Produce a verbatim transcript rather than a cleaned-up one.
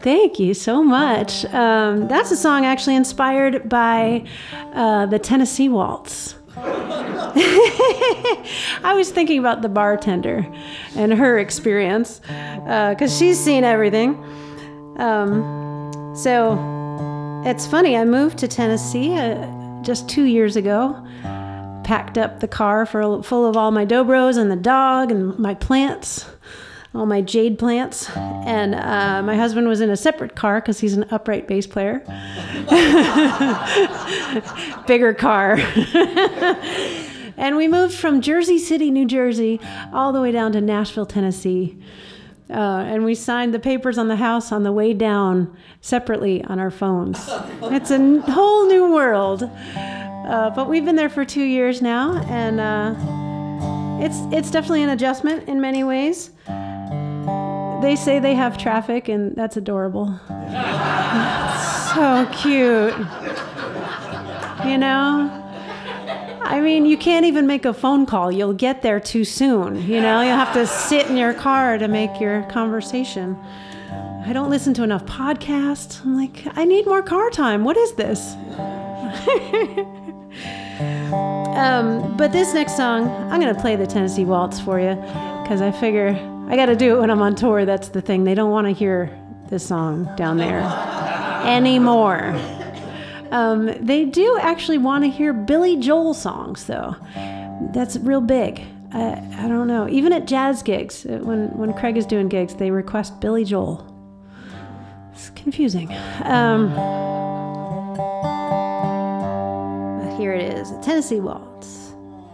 Thank you so much. Um, that's a song actually inspired by uh, the Tennessee Waltz. I was thinking about the bartender and her experience because uh, she's seen everything. Um, so it's funny, I moved to Tennessee uh, just two years ago, packed up the car for, full of all my dobros and the dog and my plants, all my jade plants. And uh, my husband was in a separate car because he's an upright bass player. Bigger car. And we moved from Jersey City, New Jersey, all the way down to Nashville, Tennessee. Uh, and we signed the papers on the house on the way down separately on our phones. It's a n- whole new world. Uh, but we've been there for two years now, and uh, it's it's definitely an adjustment in many ways. They say they have traffic, and that's adorable. So cute. You know? I mean, you can't even make a phone call. You'll get there too soon. You know, you'll have to sit in your car to make your conversation. I don't listen to enough podcasts. I'm like, I need more car time. What is this? um, but this next song, I'm going to play the Tennessee Waltz for you because I figure I got to do it when I'm on tour. That's the thing. They don't want to hear this song down there anymore. Um, they do actually want to hear Billy Joel songs, though. That's real big. I, I don't know. Even at jazz gigs, when, when Craig is doing gigs, they request Billy Joel. It's confusing. Um, here it is, the Tennessee Waltz.